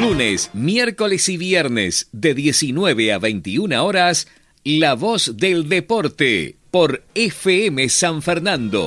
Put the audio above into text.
Lunes, miércoles y viernes de 19 a 21 horas, La Voz del Deporte por FM San Fernando.